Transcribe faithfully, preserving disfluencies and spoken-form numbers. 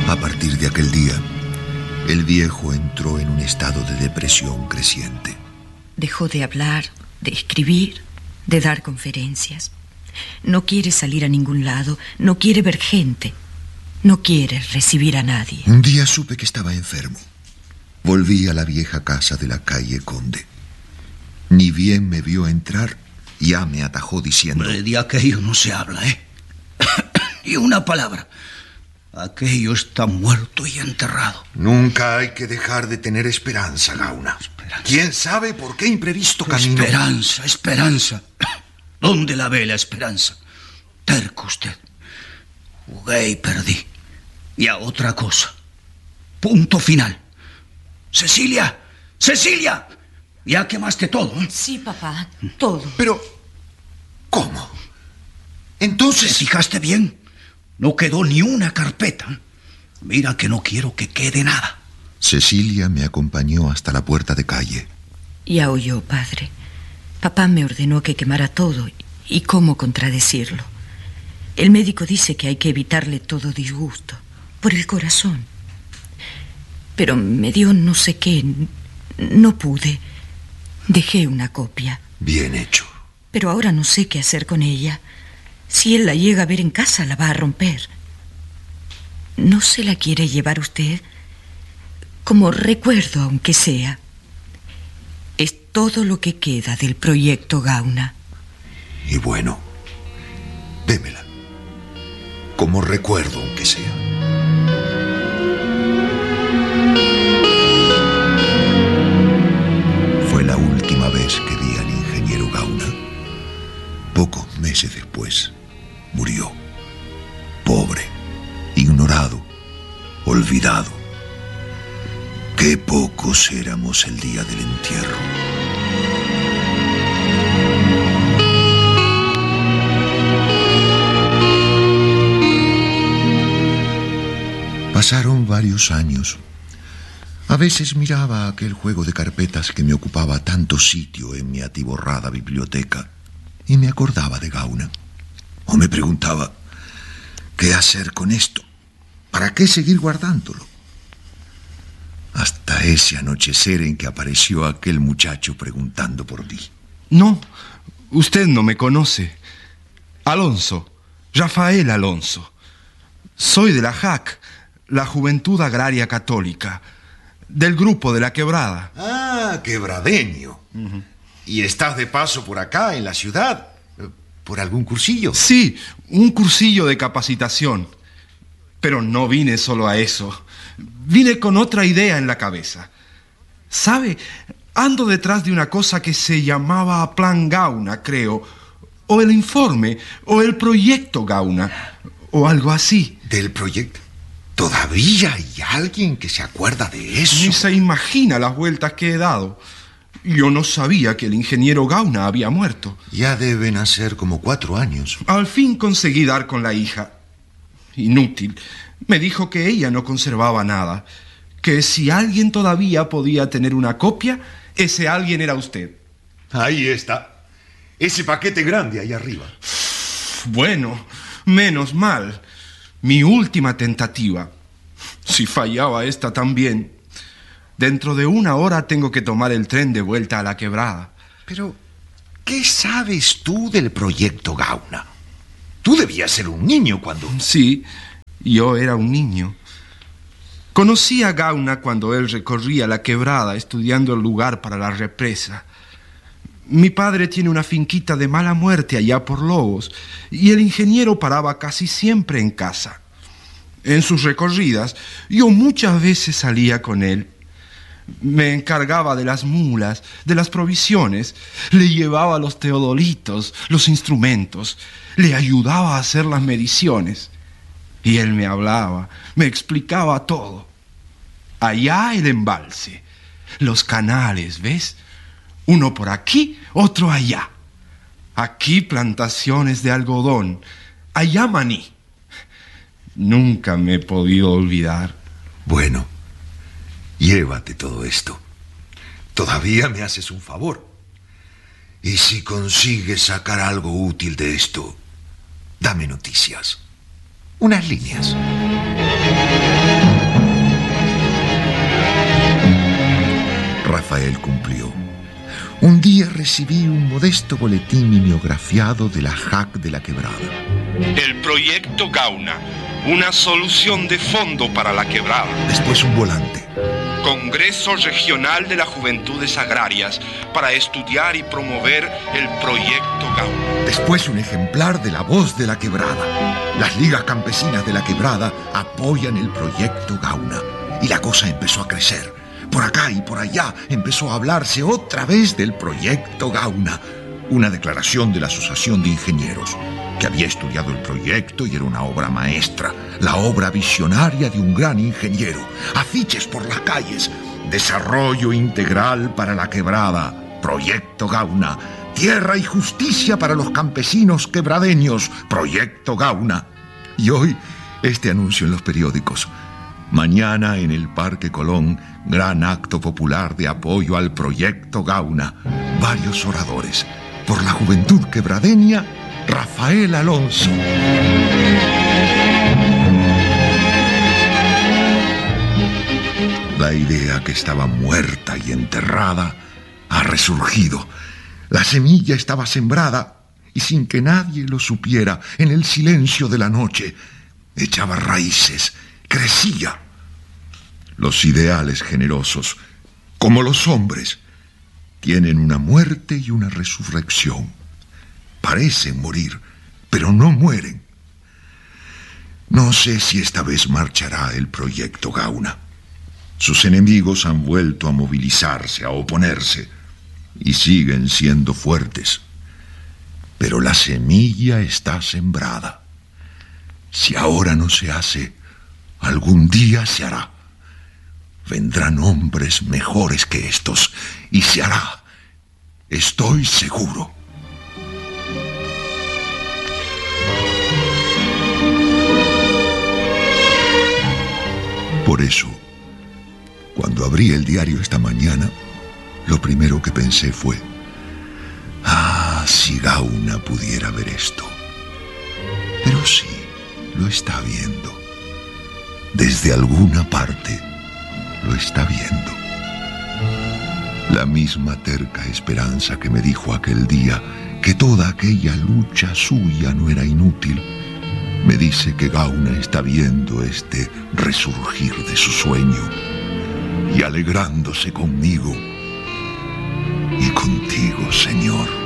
A partir de aquel día, el viejo entró en un estado de depresión creciente. Dejó de hablar, de escribir, de dar conferencias. No quiere salir a ningún lado, no quiere ver gente, no quiere recibir a nadie. Un día supe que estaba enfermo. Volví a la vieja casa de la calle Conde. Ni bien me vio entrar, ya me atajó diciendo: De aquello no se habla, ¿eh? Y una palabra. Aquello está muerto y enterrado. Nunca hay que dejar de tener esperanza, Gauna. Esperanza. ¿Quién sabe por qué imprevisto camino? Esperanza, esperanza. ¿Dónde la ve la esperanza? Terco usted. Jugué y perdí. Y a otra cosa. Punto final. Cecilia, Cecilia. Ya quemaste todo, ¿eh? Sí, papá, todo. Pero, ¿cómo? Entonces... ¿Te fijaste bien? No quedó ni una carpeta. Mira que no quiero que quede nada. Cecilia me acompañó hasta la puerta de calle. Ya oyó, padre. Papá me ordenó que quemara todo. ¿Y cómo contradecirlo? El médico dice que hay que evitarle todo disgusto. Por el corazón. Pero me dio no sé qué. No pude. Dejé una copia. Bien hecho. Pero ahora no sé qué hacer con ella. Si él la llega a ver en casa, la va a romper. ¿No se la quiere llevar usted? Como recuerdo, aunque sea. Es todo lo que queda del proyecto Gauna. Y bueno, démela. Como recuerdo, aunque sea. Fue la última vez que vi al ingeniero Gauna. Pocos meses después, murió. Pobre, ignorado, olvidado. Qué pocos éramos el día del entierro. Pasaron varios años. A veces miraba aquel juego de carpetas que me ocupaba tanto sitio en mi atiborrada biblioteca y me acordaba de Gauna. O me preguntaba, ¿qué hacer con esto? ¿Para qué seguir guardándolo? Hasta ese anochecer en que apareció aquel muchacho preguntando por mí. No, usted no me conoce. Alonso, Rafael Alonso. Soy de la J A C, la Juventud Agraria Católica, del grupo de La Quebrada. Ah, quebradeño. Uh-huh. ¿Y estás de paso por acá, en la ciudad? ¿Por algún cursillo? Sí, un cursillo de capacitación. Pero no vine solo a eso. Vine con otra idea en la cabeza. ¿Sabe? Ando detrás de una cosa que se llamaba Plan Gauna, creo. O el informe, o el proyecto Gauna, o algo así. ¿Del proyecto? ¿Todavía hay alguien que se acuerda de eso? Ni se imagina las vueltas que he dado. Yo no sabía que el ingeniero Gauna había muerto. Ya deben hacer como cuatro años. Al fin conseguí dar con la hija. Inútil. Me dijo que ella no conservaba nada. Que si alguien todavía podía tener una copia, ese alguien era usted. Ahí está. Ese paquete grande ahí arriba. Bueno, menos mal. Mi última tentativa. Si fallaba esta también. Dentro de una hora tengo que tomar el tren de vuelta a La Quebrada. Pero, ¿qué sabes tú del proyecto Gauna? Tú debías ser un niño cuando... Sí, yo era un niño. Conocí a Gauna cuando él recorría La Quebrada estudiando el lugar para la represa. Mi padre tiene una finquita de mala muerte allá por Lobos y el ingeniero paraba casi siempre en casa. En sus recorridas, yo muchas veces salía con él. Me encargaba de las mulas, de las provisiones, le llevaba los teodolitos, los instrumentos, le ayudaba a hacer las mediciones. Y él me hablaba, me explicaba todo. Allá el embalse, los canales, ¿ves? Uno por aquí, otro allá. Aquí plantaciones de algodón, allá maní. Nunca me he podido olvidar. Bueno, llévate todo esto. Todavía me haces un favor. Y si consigues sacar algo útil de esto, dame noticias. Unas líneas. Rafael cumplió. Un día recibí un modesto boletín mimeografiado de la J A C de la Quebrada. El proyecto Gauna, una solución de fondo para la Quebrada. Después un volante. Congreso Regional de las Juventudes Agrarias para estudiar y promover el proyecto Gauna. Después un ejemplar de La Voz de la Quebrada. Las ligas campesinas de la Quebrada apoyan el proyecto Gauna. Y la cosa empezó a crecer. Por acá y por allá empezó a hablarse otra vez del proyecto Gauna. Una declaración de la Asociación de Ingenieros, que había estudiado el proyecto y era una obra maestra, la obra visionaria de un gran ingeniero. Afiches por las calles: desarrollo integral para la Quebrada, proyecto Gauna. Tierra y justicia para los campesinos quebradeños, proyecto Gauna. Y hoy, este anuncio en los periódicos: mañana en el Parque Colón, gran acto popular de apoyo al proyecto Gauna. Varios oradores. Por la juventud quebradeña, Rafael Alonso. La idea que estaba muerta y enterrada ha resurgido. La semilla estaba sembrada y sin que nadie lo supiera, en el silencio de la noche, echaba raíces, crecía. Los ideales generosos, como los hombres, tienen una muerte y una resurrección. Parecen morir, pero no mueren. No sé si esta vez marchará el proyecto Gauna. Sus enemigos han vuelto a movilizarse, a oponerse, y siguen siendo fuertes. Pero la semilla está sembrada. Si ahora no se hace, algún día se hará. Vendrán hombres mejores que estos y se hará. Estoy seguro. Por eso, cuando abrí el diario esta mañana, lo primero que pensé fue: ah, si Gauna pudiera ver esto. Pero sí, lo está viendo. Desde alguna parte lo está viendo. La misma terca esperanza que me dijo aquel día que toda aquella lucha suya no era inútil, me dice que Gauna está viendo este resurgir de su sueño y alegrándose conmigo y contigo, Señor.